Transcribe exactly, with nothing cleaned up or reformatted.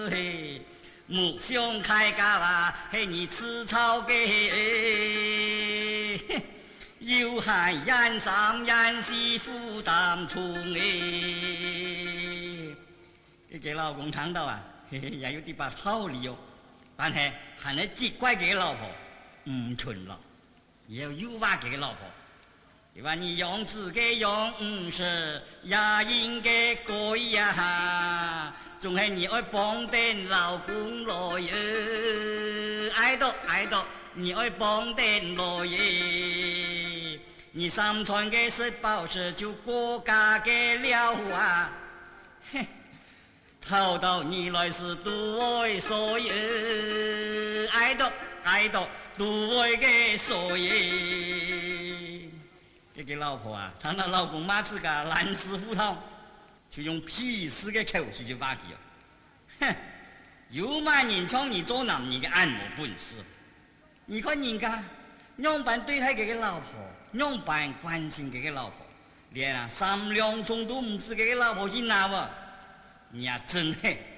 嘿，木兄开家啊，嘿你吃草给，有害人上人是负担重哎。你给老公看到啊，嘿嘿，也有啲把道理哦。但係係你責怪佢老婆唔純啦，也要誘惑佢老婆。你話你用自己用事也應該改呀，仲係你愛幫啲老公來嘢，愛到愛到你愛幫啲來嘢，你三川嘅食飽食就國家嘅了啊，嘿。討到你來是多愛所以，愛到愛到多愛嘅所以。這個老婆啊，她那老公嘛是個爛師傅頭，就用屁事嘅口氣就話佢哦，哼，有嘛人唱你做男人嘅按摩本事？你看人家樣板對待佢嘅老婆，樣板關心佢嘅老婆，連啊三兩重都唔知佢嘅老婆去哪喎？你呀、啊，真係。